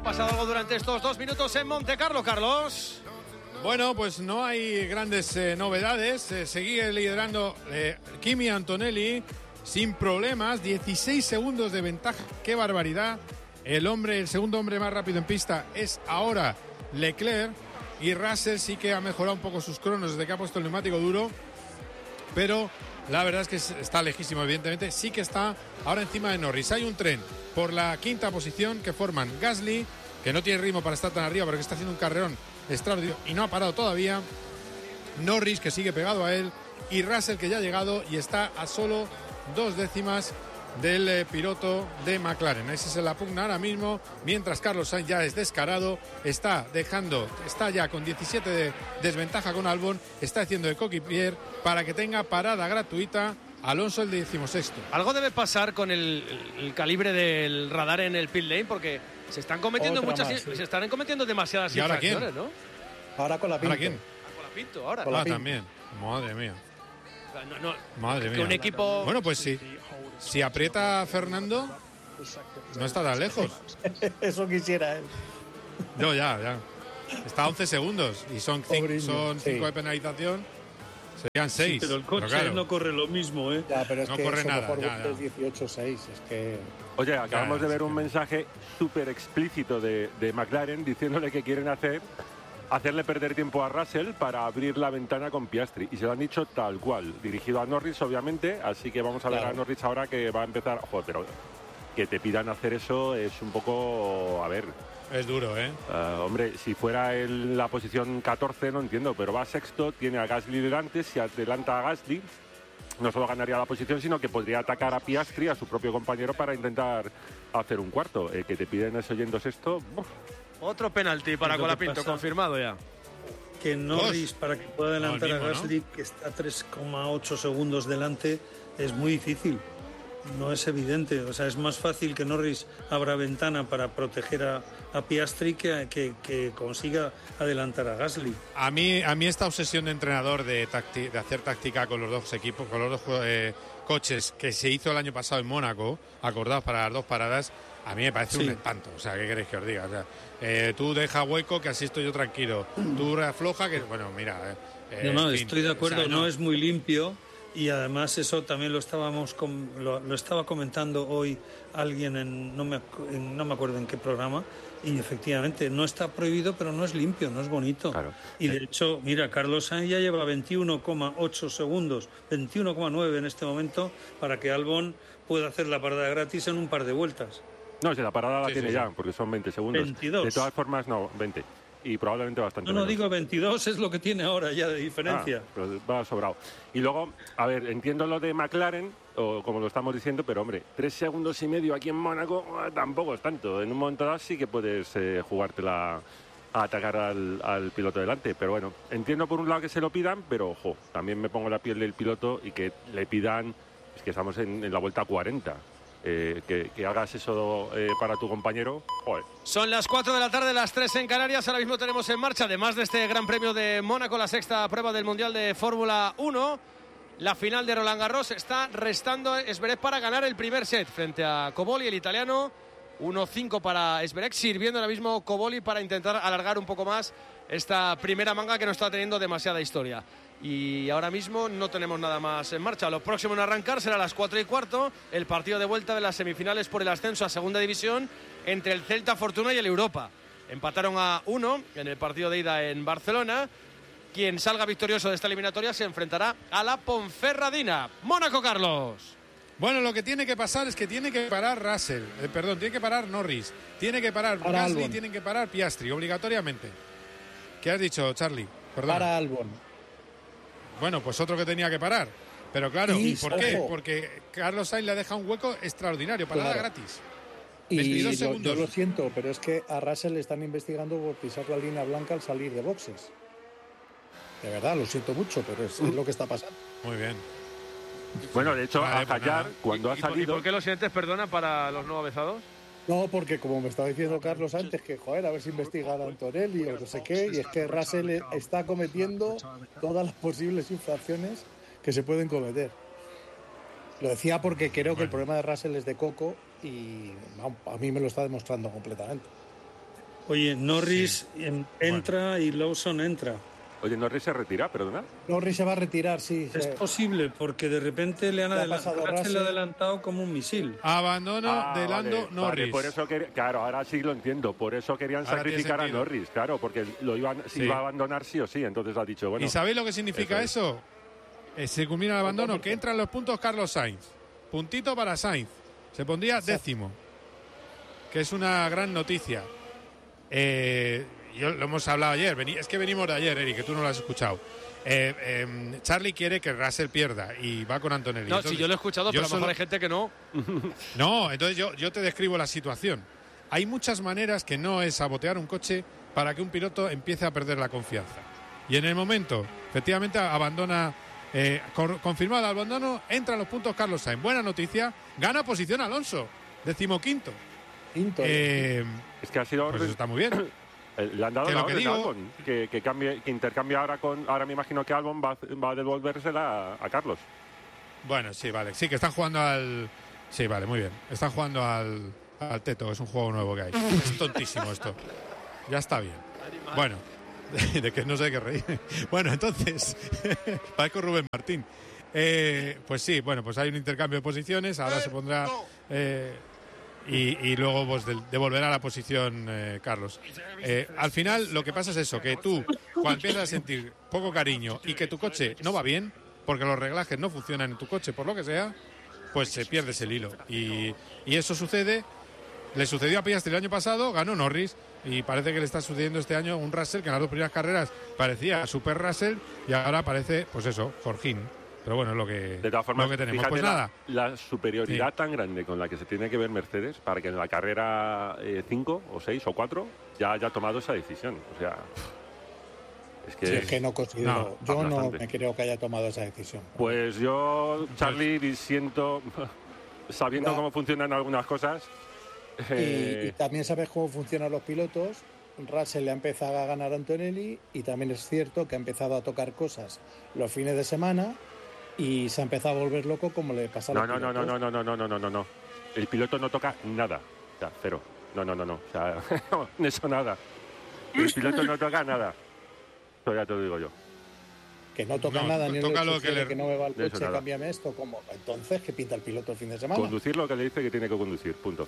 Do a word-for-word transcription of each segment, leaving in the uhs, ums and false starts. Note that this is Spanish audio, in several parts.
pasado algo durante estos dos minutos en Montecarlo, Carlos? Bueno, pues no hay grandes eh, novedades. Eh, sigue liderando eh, Kimi Antonelli sin problemas. dieciséis segundos de ventaja. ¡Qué barbaridad! El hombre, el segundo hombre más rápido en pista es ahora Leclerc. Y Russell sí que ha mejorado un poco sus cronos desde que ha puesto el neumático duro. Pero la verdad es que está lejísimo, evidentemente. Sí que está ahora encima de Norris. Hay un tren por la quinta posición que forman Gasly, que no tiene ritmo para estar tan arriba, pero que está haciendo un carrerón extraordinario y no ha parado todavía. Norris, que sigue pegado a él, y Russell, que ya ha llegado y está a solo dos décimas del eh, piloto de McLaren. Ese es la pugna ahora mismo, mientras Carlos Sainz ya es descarado, está dejando, está ya con diecisiete de desventaja con Albon, está haciendo de coequipier para que tenga parada gratuita Alonso, el decimosexto. Algo debe pasar con el, el calibre del radar en el pit lane, porque se están cometiendo Otra muchas, más, sí. se están cometiendo demasiadas ¿Y ahora infracciones, quién? ¿no? Ahora con la Pinto. ¿Para quién? Ah, con la Pinto, ahora. Con la Ah, Pinto. también. Madre mía. No, no, Madre que mía. un equipo... Bueno, pues sí. Si aprieta Fernando, no está tan lejos. Eso quisiera él. No, ya, ya. Está a once segundos y son cinco, Pobreño, son cinco sí. de penalización. Serían seis. Sí, pero el coche claro, no corre lo mismo, ¿eh? Ya, pero es No que corre eso nada, mejor ya, ya. es dieciocho seis. Es que... Oye, acabamos Ya, de ver sí, un sí. mensaje súper explícito de, de McLaren diciéndole que quieren hacer hacerle perder tiempo a Russell para abrir la ventana con Piastri. Y se lo han dicho tal cual, dirigido a Norris, obviamente. Así que vamos a ver Claro. a Norris ahora que va a empezar. Joder, pero que te pidan hacer eso es un poco. A ver. es duro, ¿eh? Uh, hombre, si fuera en la posición catorce no entiendo, pero va sexto, tiene a Gasly delante, si adelanta a Gasly no solo ganaría la posición, sino que podría atacar a Piastri, a su propio compañero, para intentar hacer un cuarto. Eh, que te piden eso yendo sexto, uf. Otro penalti para Lo que Colapinto, pasa- confirmado ya. Que Norris, para que pueda adelantar No, el mismo, a Gasly, que está a tres coma ocho segundos delante, es muy difícil. No es evidente. O sea, es más fácil que Norris abra ventana para proteger a, a Piastri que, que, que consiga adelantar a Gasly. A mí, a mí esta obsesión de entrenador de, tacti- de hacer táctica con los dos equipos, con los dos eh, coches que se hizo el año pasado en Mónaco, acordados para las dos paradas, a mí me parece Sí. un espanto. O sea, ¿qué queréis que os diga? O sea, eh, tú deja hueco, que así estoy yo tranquilo. Tú reafloja, que bueno, mira. Eh, No, no, en fin, estoy de acuerdo, o sea, no. es muy limpio y además eso también lo estábamos com- lo, lo estaba comentando hoy alguien en no, me, ac- en no me acuerdo en qué programa y efectivamente no está prohibido, pero no es limpio, no es bonito. Claro. Y de hecho, mira, Carlos Sainz ya lleva veintiuno coma ocho segundos, veintiuno coma nueve en este momento para que Albon pueda hacer la parada gratis en un par de vueltas. No, si la parada la Sí, tiene sí, ya, sí. porque son veinte segundos. veintidós. De todas formas, no, veinte. Y probablemente bastante No, no, menos. digo veintidós es lo que tiene ahora ya de diferencia. Ah, pero va sobrado. Y luego, a ver, entiendo lo de McLaren, o como lo estamos diciendo, pero hombre, tres segundos y medio aquí en Mónaco ah, tampoco es tanto. En un momento dado sí que puedes eh, jugártela a atacar al, al piloto delante. Pero bueno, entiendo por un lado que se lo pidan, pero ojo, también me pongo la piel del piloto y que le pidan, es que estamos en, en la vuelta cuarenta. Eh, que, que hagas eso eh, para tu compañero, joder. Son las cuatro de la tarde, las tres en Canarias. Ahora mismo tenemos en marcha, además de este Gran Premio de Mónaco, la sexta prueba del Mundial de Fórmula uno. La final de Roland Garros. Está restando Zverev para ganar el primer set frente a Cobolli, el italiano. uno cinco para Zverev, sirviendo ahora mismo Cobolli para intentar alargar un poco más esta primera manga que no está teniendo demasiada historia. Y ahora mismo no tenemos nada más en marcha. Lo próximo en arrancar será a las cuatro y cuarto el partido de vuelta de las semifinales por el ascenso a segunda división entre el Celta Fortuna y el Europa. Empataron a uno en el partido de ida en Barcelona. Quien salga victorioso de esta eliminatoria se enfrentará a la Ponferradina. Mónaco, Carlos. Bueno, lo que tiene que pasar es que tiene que parar Russell, eh, perdón, tiene que parar Norris, tiene que parar Para Gasly, Albon. tienen que parar Piastri, obligatoriamente. ¿Qué has dicho, Charlie? Perdón. Para Albon. Bueno, pues otro que tenía que parar. Pero claro, Y, ¿por qué? ojo. Porque Carlos Sainz le deja un hueco extraordinario, parada Claro. gratis. Y veintidós yo, segundos. yo lo siento, pero es que a Russell le están investigando por pisar la línea blanca al salir de boxes. De verdad, lo siento mucho, pero es, es lo que está pasando. Muy bien. Bueno, de hecho, Vale, a pues Hallar, nada. cuando ¿Y, ha y por- y salido... por qué los siguientes, perdona, para los no avezados? No, porque como me estaba diciendo Carlos antes, que joder, a ver si investigan a Antonelli o no sé qué, y es que Russell está cometiendo todas las posibles infracciones que se pueden cometer. Lo decía porque creo que el problema de Russell es de coco y vamos, a mí me lo está demostrando completamente. Oye, Norris Sí. en- entra Bueno. y Lawson entra. Oye, Norris se retira, perdona. Norris se va a retirar, sí. Es se- posible, porque de repente le han Le ha adelantado, pasado Russell le ha Russell. adelantado como un misil. Abandono Ah, de Lando vale, Norris. vale, por eso quería- claro, ahora sí lo entiendo. Por eso querían Ahora tiene sacrificar a sentido. Norris, claro, porque lo iban, Sí. iba a abandonar sí o sí. Entonces ha dicho, bueno. ¿Y sabéis lo que significa eso eso? Eh, se culmina el abandono, que entran los puntos Carlos Sainz. Puntito para Sainz. Se pondría décimo. Que es una gran noticia. Eh, yo, lo hemos hablado ayer. Vení, es que venimos de ayer, Eric, que tú no lo has escuchado. Eh, eh, Charlie quiere que Russell pierda y va con Antonelli. No, Entonces, si yo lo he escuchado, yo pero a lo mejor solo- hay gente que no. No, entonces yo, yo te describo la situación. Hay muchas maneras que no es sabotear un coche para que un piloto empiece a perder la confianza. Y en el momento, efectivamente, abandona, eh, cor- confirmado el abandono, entran los puntos Carlos Sainz. Buena noticia, gana posición Alonso, decimoquinto. Quinto. Eh, Es que ha sido. pues eso está muy bien. Eh, Le han dado Que la lo que orden a digo- Albon, que, que, cambie, que intercambie ahora con. Ahora me imagino que Albon va, va a devolvérsela a, a Carlos. Bueno, sí, vale. Sí, que están jugando al... Sí, vale, muy bien. Están jugando al, al Teto, es un juego nuevo que hay. Es tontísimo esto. Ya está bien. Bueno, de, de que no sé de qué reír. Bueno, entonces, parezco Rubén Martín. Eh, pues sí, bueno, pues hay un intercambio de posiciones, ahora se pondrá... eh, y, y luego pues del- devolverá la posición eh, Carlos. Eh, al final lo que pasa es eso, que tú cuando empiezas a sentir poco cariño y que tu coche no va bien, porque los reglajes no funcionan en tu coche, por lo que sea, pues se pierdes el hilo. Y, y eso sucede, le sucedió a Piastri el año pasado, ganó Norris, y parece que le está sucediendo este año un Russell que en las dos primeras carreras parecía Super Russell y ahora parece, pues eso, Jorgín. Pero bueno, es lo que, De todas formas, lo que tenemos. fíjate Pues la, nada, la superioridad Sí. tan grande con la que se tiene que ver Mercedes para que en la carrera cinco o seis o cuatro ya haya tomado esa decisión. O sea, es que. Sí, es que no considero. No, yo no aplastante. me creo que haya tomado esa decisión. Pues yo, Charlie, siento, sabiendo Ya. cómo funcionan algunas cosas. Y, eh, y también sabes cómo funcionan los pilotos. Russell le ha empezado a ganar a Antonelli y también es cierto que ha empezado a tocar cosas los fines de semana y se ha empezado a volver loco como le pasa a No, los no, no, no, pilotos. no, no, no, no, no, no, no. El piloto no toca nada. O sea, cero. No, no, no, no. O sea, eso nada. El piloto no toca nada. Eso ya te lo digo yo. Que no toca No, nada, to- ni toca le lo sugiere que le- que no me va el de eso coche, nada. cámbiame esto, como entonces ¿qué pinta el piloto el fin de semana? Conducir lo que le dice que tiene que conducir. Punto.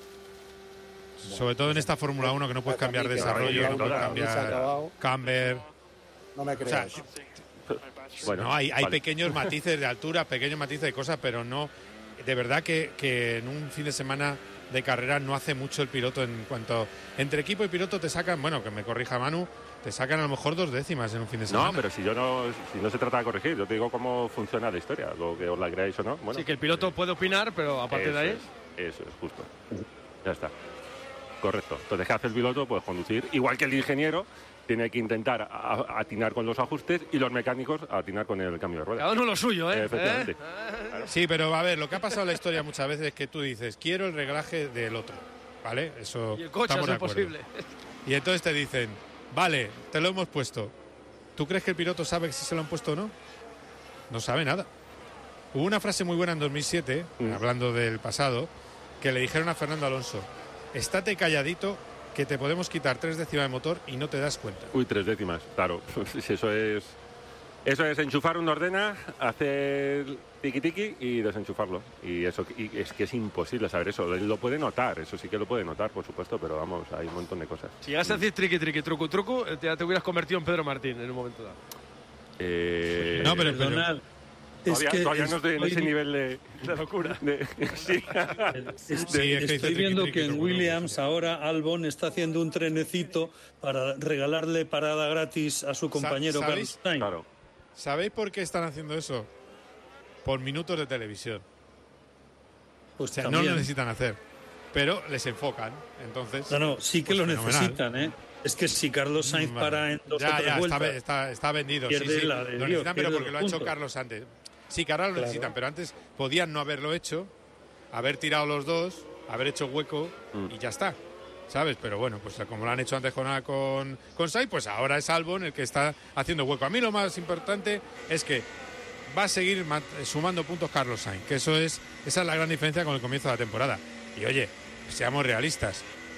sobre todo en esta Fórmula uno que no puedes Para cambiar mí que desarrollo, la no puedes Fórmula uno se ha cambiar acabado. camber. No me O creo sea, eso. Bueno, no, hay, hay vale. pequeños matices de altura, pequeños matices de cosas, pero no. De verdad que, que en un fin de semana de carrera no hace mucho el piloto en cuanto. Entre equipo y piloto te sacan, bueno, que me corrija Manu, te sacan a lo mejor dos décimas en un fin de semana. No, pero si yo no, si no se trata de corregir, yo te digo cómo funciona la historia, lo que os la creáis o no. Bueno, Sí, que el piloto puede opinar, pero a partir eso de ahí. Es, eso es, justo. Ya está. Correcto. Entonces, ¿qué hace el piloto? Pues conducir. Igual que el ingeniero tiene que intentar a- a- atinar con los ajustes y los mecánicos atinar con el cambio de ruedas. Cada uno lo suyo, ¿eh? Efectivamente. ¿Eh? Sí, pero a ver, lo que ha pasado en la historia muchas veces es que tú dices, quiero el reglaje del otro, ¿vale? Eso Y el coche estamos es de acuerdo. imposible. Y entonces te dicen, vale, te lo hemos puesto. ¿Tú crees que el piloto sabe si se lo han puesto o no? No sabe nada. Hubo una frase muy buena en dos mil siete, Mm. hablando del pasado, que le dijeron a Fernando Alonso, estate calladito que te podemos quitar tres décimas de motor y no te das cuenta. Uy, tres décimas, claro. Eso es. Eso es enchufar una ordena, hacer tiki tiki y desenchufarlo. Y eso y es que es imposible saber eso. Él lo puede notar, eso sí que lo puede notar, por supuesto, pero vamos, hay un montón de cosas. Si llegas a decir triqui, triqui, truco, truco, eh, ya te hubieras convertido en Pedro Martín en un momento dado. Eh, No, pero- Perdonad, es todavía, que todavía no estoy en ese estoy- nivel de, De locura. de- sí. Es- Sí, es que estoy dice viendo triqui, que triqui, en truco, Williams truco. ahora Albon está haciendo un trenecito para regalarle parada gratis a su compañero ¿sabéis? Carlos Sainz. Claro. ¿Sabéis por qué están haciendo eso? Por minutos de televisión. Pues O sea, no también. lo necesitan hacer, pero les enfocan. Entonces, No, no, sí que pues lo fenomenal. necesitan, ¿eh? Es que si Carlos Sainz Vale. para en dos ya, o tres ya, está, vueltas, ve- está, está vendido. Sí, pierde sí, la de lo Dios, necesitan, pero pierde porque los lo ha hecho puntos. Carlos antes. Sí, que ahora lo Claro. necesitan, pero antes podían no haberlo hecho, haber tirado los dos, haber hecho hueco Mm. y ya está. ¿Sabes? Pero bueno, pues como lo han hecho antes con, con, con Sainz, pues ahora es Albon el que está haciendo hueco. A mí lo más importante es que va a seguir mat- sumando puntos Carlos Sainz, que eso es, esa es la gran diferencia con el comienzo de la temporada. Y oye, seamos realistas,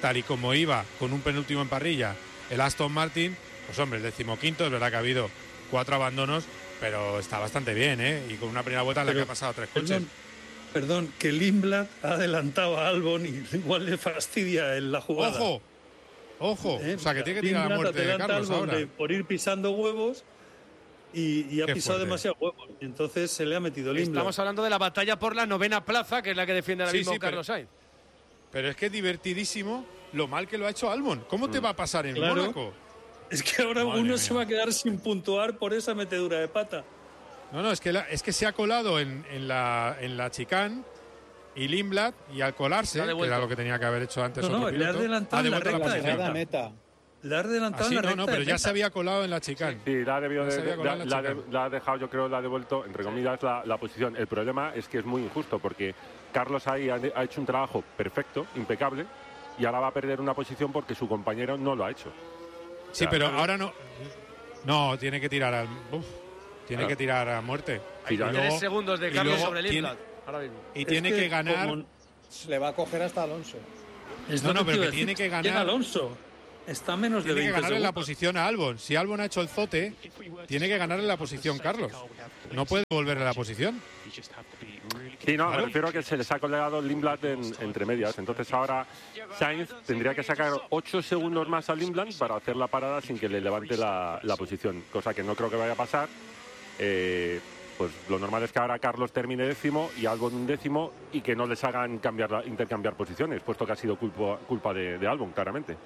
tal y como iba con un penúltimo en parrilla el Aston Martin, pues hombre, el decimoquinto, es verdad que ha habido cuatro abandonos, pero está bastante bien, ¿eh? Y con una primera vuelta en la que ha pasado tres coches. Perdón, perdón, que Lindblad ha adelantado a Albon y igual le fastidia en la jugada. ¡Ojo! ¡Ojo! ¿Eh? O sea, que tiene que tirar a muerte de Carlos Albon ahora. de, por ir pisando huevos y, y ha Qué pisado fuerte. demasiado huevos. Y entonces se le ha metido Lindblad. Estamos hablando de la batalla por la novena plaza, que es la que defiende ahora Sí, mismo sí, pero- Carlos Sainz. Pero es que es divertidísimo lo mal que lo ha hecho Albon. ¿Cómo te va a pasar en Claro. Mónaco? Es que ahora Madre uno mía. se va a quedar sin puntuar por esa metedura de pata. No, no, es que, la- es que se ha colado en, en la, en la chicane y Lindblad, y al colarse, La ha que devuelto. era lo que tenía que haber hecho antes No, no, otro le ha piloto, adelantado ha en la devuelto la recta de posición. Llegada meta. meta. Le has adelantado Así en la no, recta no, pero de ya meta. se había colado en la chicane. Sí, la ha, debido Ya se de- había de- colado en la la, de- chicane. la ha dejado, yo creo, la ha devuelto, entre comillas, la, la posición. El problema es que es muy injusto porque Carlos ahí ha, ha hecho un trabajo perfecto, impecable, y ahora va a perder una posición porque su compañero no lo ha hecho. Sí, Ya, pero claro. ahora no. No, tiene que tirar al. uf, tiene Claro. que tirar a muerte. Sí, ya. Y Tres luego- segundos de y Carlos luego sobre tiene- Lindblad. Ahora mismo. Y Es tiene que, ganar. como- Le va a coger hasta Alonso. es No, lo no, te pero iba que a tiene decir. que ganar- Tiene Alonso. Está a menos de Tiene que veinte ganarle la segundos. posición a Albon. Si Albon ha hecho el zote, tiene que ganarle la posición Carlos. No puede devolverle la posición. Sí, no, me Claro. refiero a que se les ha colgado Lindblad en- entre medias. Entonces ahora Sainz tendría que sacar ocho segundos más a Lindblad para hacer la parada sin que le levante la, la posición, cosa que no creo que vaya a pasar. Eh, pues lo normal es que ahora Carlos termine décimo y Albon un décimo y que no les hagan cambiar la- intercambiar posiciones, puesto que ha sido culpa, culpa de, de Albon, claramente.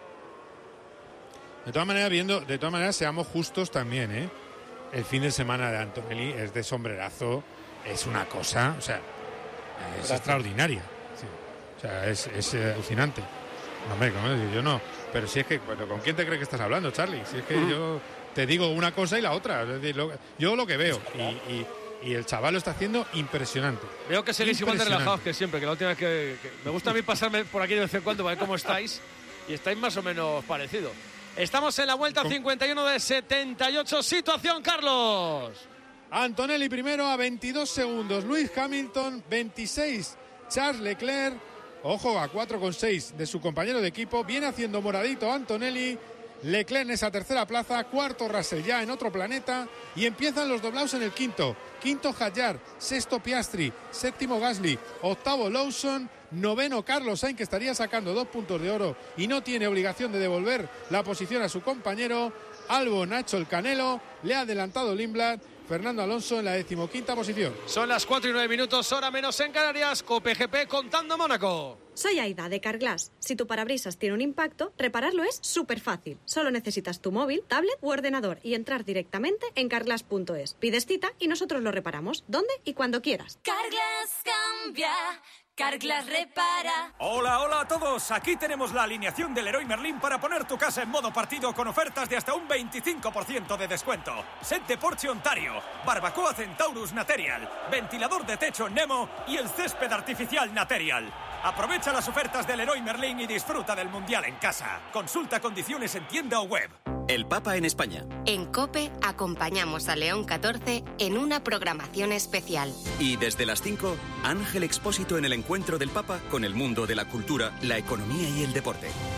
De todas maneras, viendo, de todas maneras, seamos justos también, ¿eh? El fin de semana de Antonelli es de sombrerazo, es una cosa, o sea, es Gracias. extraordinaria. Sí. O sea, es, es eh, alucinante. No, hombre, ¿cómo decir? Yo no. Pero si es que, bueno, ¿con quién te crees que estás hablando, Charlie? Si es que yo te digo una cosa y la otra. Es decir, lo- yo lo que veo. Y, y- y el chaval lo está haciendo impresionante. Veo que seguís igual de Impresionante. relajados que siempre, que la última vez que, que- me gusta a mí pasarme por aquí de vez en cuando para ver cómo estáis, y estáis más o menos parecidos. Estamos en la vuelta cincuenta y uno de setenta y ocho. Situación, Carlos. Antonelli primero a veintidós segundos. Lewis Hamilton, veintiséis. Charles Leclerc, ojo, a cuatro coma seis de su compañero de equipo. Viene haciendo moradito Antonelli. Leclerc en esa tercera plaza. Cuarto Russell ya en otro planeta. Y empiezan los doblados en el quinto. Quinto Hadjar. Sexto Piastri. Séptimo Gasly. Octavo Lawson. Noveno Carlos Sainz, que estaría sacando dos puntos de oro y no tiene obligación de devolver la posición a su compañero. Albon ha hecho el canelo. Le ha adelantado Lindblad. Fernando Alonso en la decimoquinta posición. Son las cuatro y nueve minutos, hora menos en Canarias. Cope G P contando Mónaco. Soy Aida de Carglass. Si tu parabrisas tiene un impacto, repararlo es súper fácil. Solo necesitas tu móvil, tablet u ordenador y entrar directamente en carglass punto es. Pides cita y nosotros lo reparamos, donde y cuando quieras. Carglass cambia, Carglass repara. Hola, hola a todos. Aquí tenemos la alineación del Leroy Merlin para poner tu casa en modo partido con ofertas de hasta un veinticinco por ciento de descuento. Set de Porsche Ontario, barbacoa Centaurus Material, ventilador de techo Nemo y el césped artificial Material. Aprovecha las ofertas del Leroy Merlin y disfruta del Mundial en casa. Consulta condiciones en tienda o web. El Papa en España. En COPE acompañamos a León catorce en una programación especial. Y desde las cinco, Ángel Expósito en el encuentro del Papa con el mundo de la cultura, la economía y el deporte.